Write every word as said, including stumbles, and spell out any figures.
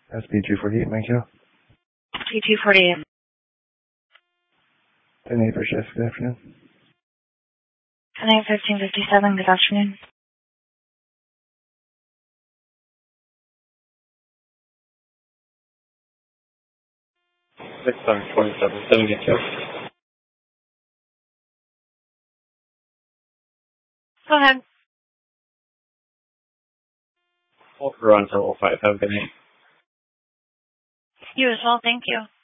S P two forty-eight, thank you. P two forty-eight. ten eight for shift, good afternoon. ten eight fifteen fifty-seven, good afternoon. six seven twenty-seven, seventy-two. Go ahead. Hold for on until five. Have a good night. You as well, thank you.